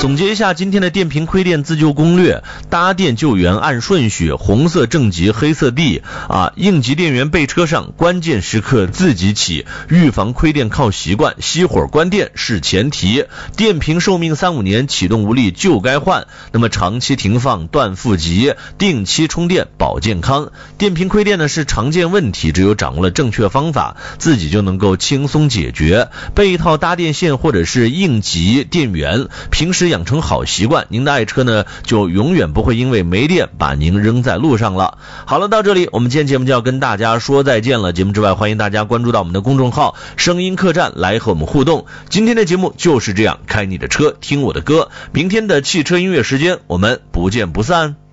总结一下今天的电瓶亏电自救攻略：搭电救援按顺序，红色正极，黑色 D 应急电源备车上，关键时刻自己起，预防亏电靠习惯，熄火关电是前提。电瓶寿命3-5年，启动无力就该换，那么长期停放断负极，定期充电保健康。电瓶亏电呢是常见问题，只有掌握了正确方法，自己就能够轻松解决。备一套搭电线或者是应急电源，平时养成好习惯，您的爱车呢就永远不会因为没电把您扔在路上了。好了，到这里我们今天节目就要跟大家说再见了。节目之外，欢迎大家关注到我们的公众号声音客栈来和我们互动。今天的节目就是这样，开你的车听我的歌，明天的汽车音乐时间我们不见不散。